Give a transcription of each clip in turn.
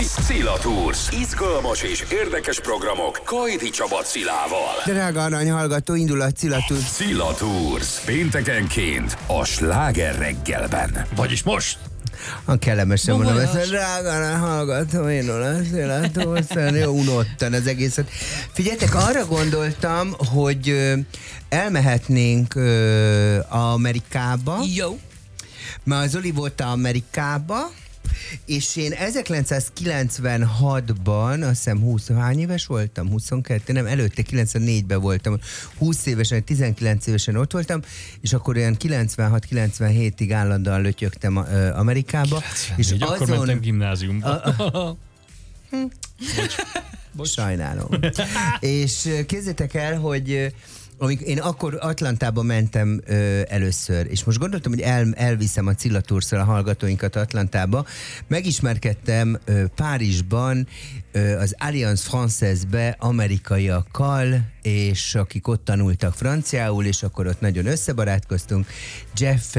Szila Tours. Izgalmas és érdekes programok Kajdi Csaba Szilával. Drága arany hallgató, indul a Szila Tours. Szila Tours. Péntekenként a Sláger reggelben. Vagyis most. Ha kellemesen mondom, ezt drága arany hallgató, indul a Szila Tours. Jó, unottan az egészet. Figyeljetek, arra gondoltam, hogy elmehetnénk Amerikába. Jó. Mert az Zoli volt Amerikába, és én 1996-ban, azt hiszem hány éves voltam? 22, nem, előtte 94-ben voltam. 20 évesen, 19 évesen ott voltam, és akkor olyan 96-97-ig állandóan lötyögtem Amerikába. 94, És akkor mentem gimnáziumba. Bocs. Sajnálom. És képzeljétek el, hogy én akkor Atlantába mentem először, és most gondoltam, hogy elviszem a Szila Toursszal a hallgatóinkat Atlantába. Megismerkedtem Párizsban az Alliance Française-be amerikaiakkal, és akik ott tanultak franciául, és akkor ott nagyon összebarátkoztunk. Jeff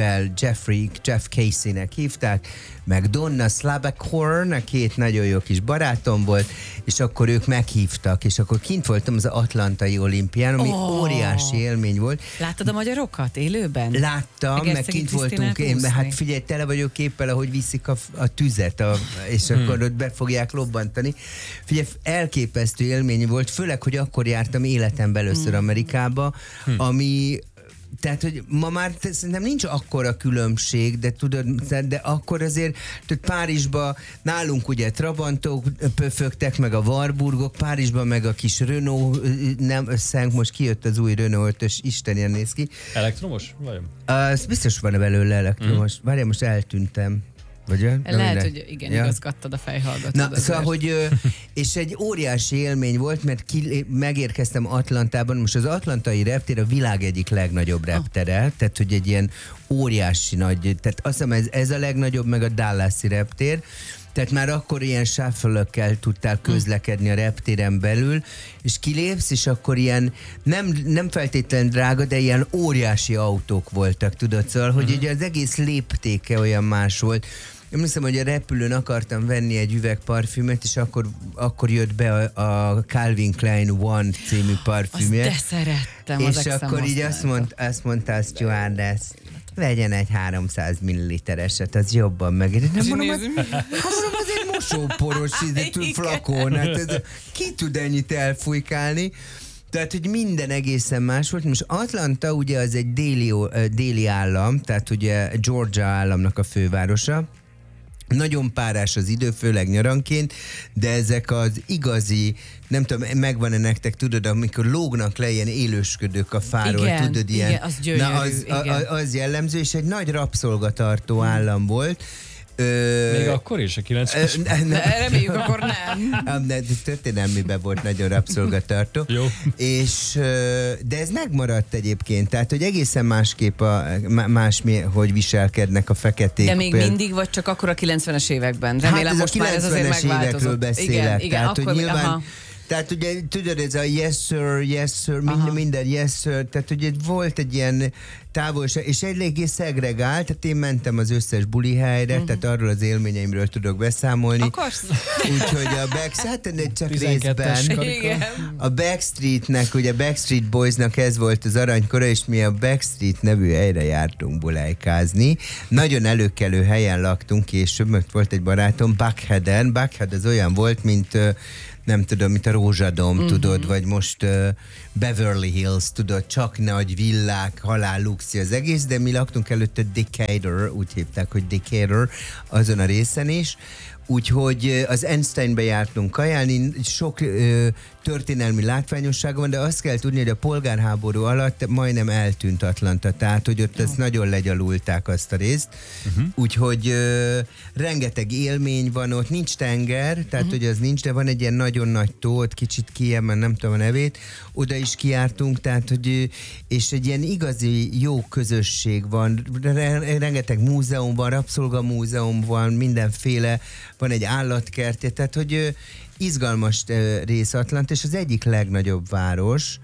Casey-nek hívták, meg Donna Slabakhorn, két nagyon jó kis barátom volt, és akkor ők meghívtak, és akkor kint voltam az Atlantai Olimpián, ami óriási élmény volt. Láttad a magyarokat élőben? Láttam, meg kint voltunk én, hát figyelj, tele vagyok képpel, ahogy viszik a tüzet, és akkor ott be fogják lobbantani. Figyelj, elképesztő élmény volt, főleg, hogy akkor jártam életemben először Amerikába, ami... Tehát, hogy ma már szerintem nincs akkora különbség, de tudod, de akkor azért Párizsban nálunk ugye Trabantok pöfögtek, meg a Warburgok, Párizsban meg a kis Renault, nem összeánk, most kijött az új Renault 5-ös, Isten, ilyen néz ki. Elektromos? Vajon? Biztos van belőle elektromos. Várjál, most eltűntem. Vagy? Lehet, hogy igen, igazgattad a fejhallgatót. Na, szóval, hogy, és egy óriási élmény volt, mert megérkeztem Atlantában, most az atlantai reptér a világ egyik legnagyobb reptere, tehát, hogy egy ilyen óriási nagy, tehát azt hiszem ez a legnagyobb, meg a Dallasi reptér, tehát már akkor ilyen shuffle-ökkel tudtál közlekedni a reptéren belül, és kilépsz, és akkor ilyen nem feltétlen drága, de ilyen óriási autók voltak, tudod, szóval, hogy ugye az egész léptéke olyan más volt. Én hiszem, hogy a repülőn akartam venni egy üveg parfümöt, és akkor jött be a Calvin Klein One című parfümje. Azt de szerettem, és akkor így azt mondta a stewardess, vegyen egy 300 ml-eset, az jobban megéri. Nem mondom, az egy mosóporos flakon, hát ki tud ennyit elfújkálni? Tehát, hogy minden egészen más volt. Most Atlanta ugye az egy déli állam, tehát ugye Georgia államnak a fővárosa. Nagyon párás az idő, főleg nyaranként, de ezek az igazi, nem tudom, megvan-e nektek, tudod, amikor lógnak le ilyen élősködők a fáról, igen, tudod, ilyen. Igen, az gyönyörű. Az jellemző, és egy nagy rabszolgatartó állam volt. Még akkor is, a 90-es? Reméljük, akkor nem. De történelmiben volt nagyon rabszolgatartó. Jó. De ez megmaradt egyébként, tehát, hogy egészen másképp hogy viselkednek a feketék. De még mindig, vagy csak akkor a 90-es években? Remélem, most már ez azért megváltozott. 90-es évekről beszélek. Igen, tehát, akkor hogy nyilván... Tehát ugye, tudod, ez a yes sir, minden yes sir, tehát ugye volt egy ilyen távolság, és eléggé szegregált, tehát én mentem az összes buli helyre, tehát arról az élményeimről tudok beszámolni. Akarsz? Úgyhogy hát csak részben. A Backstreetnek, ugye Backstreet Boysnak ez volt az aranykora, és mi a Backstreet nevű helyre jártunk bulejkázni. Nagyon előkelő helyen laktunk, később, mert volt egy barátom Buckhead az olyan volt, mint nem tudom, mint a Rózsadom, tudod, vagy most Beverly Hills, tudod, csak nagy villák, halál luxi az egész, de mi laktunk előtte Decatur, úgy hívták, hogy Decatur, azon a részen is. Úgyhogy az Einsteinbe jártunk kajálni, sok történelmi látványossága van, de azt kell tudni, hogy a polgárháború alatt majdnem eltűnt Atlanta, tehát hogy ott ezt nagyon legyalulták azt a részt. Úgyhogy rengeteg élmény van ott, nincs tenger, tehát hogy az nincs, de van egy ilyen nagyon nagy tó, ott kicsit kijemmen, nem tudom a nevét, oda is kijártunk, tehát hogy és egy ilyen igazi jó közösség van, rengeteg múzeum van, rabszolgamúzeum van, mindenféle, van egy állatkertje, tehát hogy izgalmas rész Atlanta, és az egyik legnagyobb város,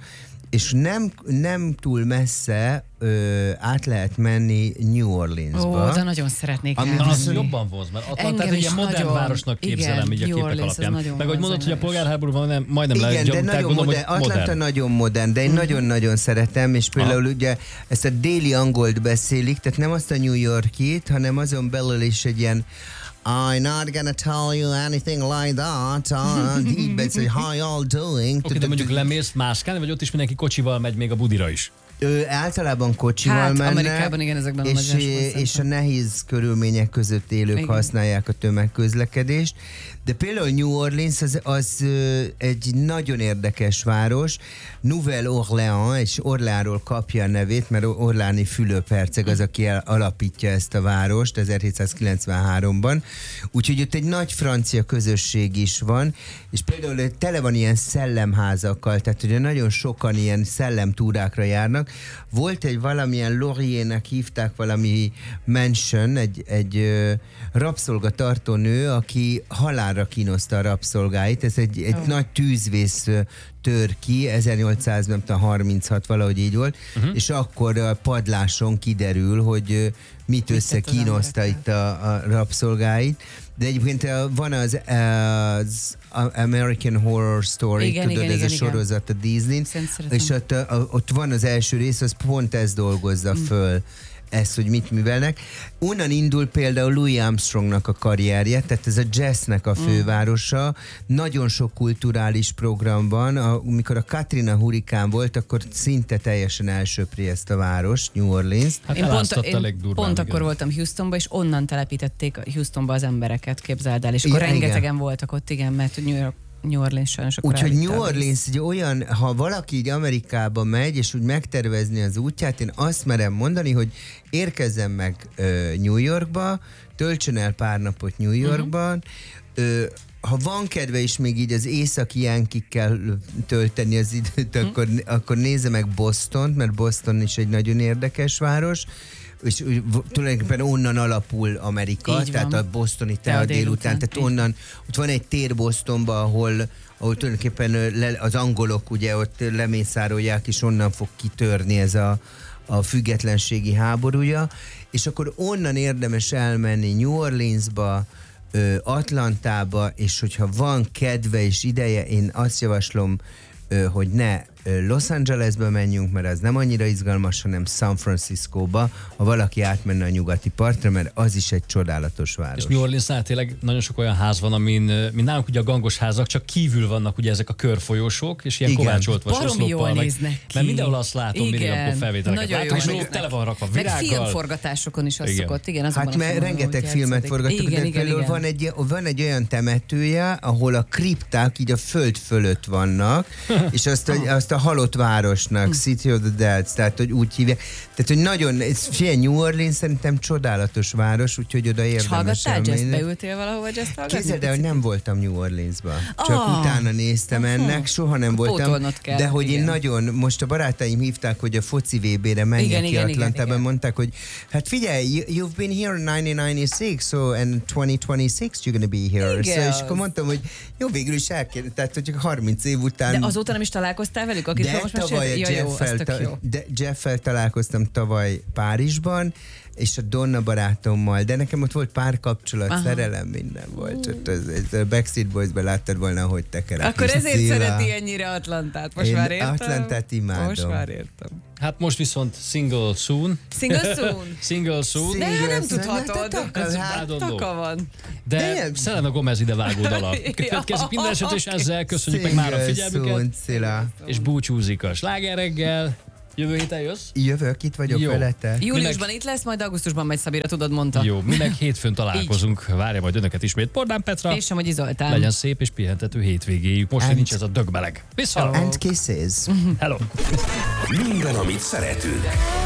és nem túl messze át lehet menni New Orleansba. Ó, de nagyon szeretnék elmenni. Az jobban vonz, mert Atlantát egy ilyen modern városnak képzelem így a képek alapján. Meg ahogy mondod, hogy a polgárháborúban majdnem leegyabták, gondolom, hogy Atlanta nagyon modern, de én nagyon-nagyon szeretem, és például ugye ezt a déli angolt beszélik, tehát nem azt a New Yorkit, hanem azon belül is egy ilyen I'm not gonna tell you anything like that. Így beszél, how y'all doing? Oké, de mondjuk lemész mászkálni, vagy ott is mindenki kocsival megy még a budira is? Általában kocsival mennek, Amerikában igen, ezekben és a nehéz körülmények között élők használják a tömegközlekedést. De például New Orleans az egy nagyon érdekes város. Nouvelle-Orléans, és Orleánról kapja a nevét, mert Orléáni Fülöp-herceg az, aki alapítja ezt a várost 1793-ban. Úgyhogy ott egy nagy francia közösség is van, és például tele van ilyen szellemházakkal, tehát ugye nagyon sokan ilyen szellemtúrákra járnak. Volt egy valamilyen Lauriernek hívták valami mansion, egy rabszolgatartó nő, aki halálra kínozta a rabszolgáit. Ez egy nagy tűzvész tör ki, 1836 valahogy így volt, és akkor a padláson kiderül, hogy mit összekínozta itt a rabszolgáit. De egyébként van az American Horror Story, tudod, ez a sorozat a Disney, és ott van az első rész, az pont ez dolgozza föl, ezt, hogy mit művelnek. Onnan indul például Louis Armstrongnak a karrierje, tehát ez a jazznek a fővárosa. Nagyon sok kulturális program van. Amikor a Katrina hurrikán volt, akkor szinte teljesen elsöpri ezt a város, New Orleans. Hát én pont akkor voltam Houstonba, és onnan telepítették Houstonba az embereket, képzeld el. És akkor rengetegen voltak ott, igen, mert New Orleans sajnos akkor úgyhogy New Orleans egy olyan, ha valaki így Amerikába megy, és úgy megtervezni az útját, én azt merem mondani, hogy érkezzen meg New Yorkba, töltsön el pár napot New Yorkban, ha van kedve is még így az északi Yankee-kkel tölteni az időt, akkor nézze meg Bostont, mert Boston is egy nagyon érdekes város, és tulajdonképpen onnan alapul Amerika, tehát a bostoni tea délután, tehát onnan, ott van egy tér Bostonban, ahol tulajdonképpen az angolok ugye ott lemészárolják, és onnan fog kitörni ez a függetlenségi háborúja, és akkor onnan érdemes elmenni New Orleansba, Atlantába, és hogyha van kedve és ideje, én azt javaslom, hogy ne Los Angelesbe menjünk, mert az nem annyira izgalmas, hanem San Franciscóba, ha valaki átmenne a nyugati partra, mert az is egy csodálatos város. És New Orleansnál tényleg nagyon sok olyan ház van, mint nálunk ugye a gangos házak, csak kívül vannak ugye ezek a körfolyósok, és ilyen kovácsoltvas oszloppal, mert mindenhol azt látom, mindig amikor felvételeket látom, és tele van rakva virággal. Meg filmforgatásokon is az szokott, igen. Hát mert rengeteg filmet forgattuk, de például van egy olyan temetője, ahol a kripták így a föld fölött vannak, és azt a halott városnak, City of the Dead, tehát hogy úgy hívják. Tehát, hogy nagyon, New Orleans szerintem csodálatos város, úgyhogy oda érdemes elmenni. És hallgattál jazz? Beültél valahova jazz hallgatni? Képzeld el, hogy nem voltam New Orleansban. Csak utána néztem ennek, soha nem voltam. De hogy én nagyon, most a barátaim hívták, hogy a foci VB-re menjek ki Atlantában, mondták, hogy hát figyelj, you've been here in 1996, so and 2026 you're gonna be here. So, és akkor mondtam, hogy jó, végül is elkérem, tehát hogy 30 év után. De azóta nem is találkoztál velük? De tavaly Jeff-fel találkoztam tavaly Párizsban, és a Donna barátommal, de nekem ott volt párkapcsolat, szerelem, minden volt. A Backstreet Boys-ben láttad volna, hogy tekerek. Akkor ezért szereti ennyire Atlantát. Most már értem. Atlantát imádom. Most már értem. Hát most viszont single soon. Single soon? Single soon. De nem tudhatod. Taka van. De Selena Gomez ide vágó dala. Következik minden eset, és ezzel köszönjük meg már a figyelmüket. És búcsúzik a Sláger reggel. Jövő héten jössz? Jövök, itt vagyok veletek. Júliusban itt lesz, majd augusztusban megy Szabira, tudod, mondta. Jó, mi meg hétfőn találkozunk. Várja majd önöket ismét. Bordán Petra. És Somogyi Zoltán. Legyen szép és pihentető hétvégéjük. Most, hogy nincs ez a dögbeleg. Viszont. And kisses. Hello. Minden, amit szeretünk.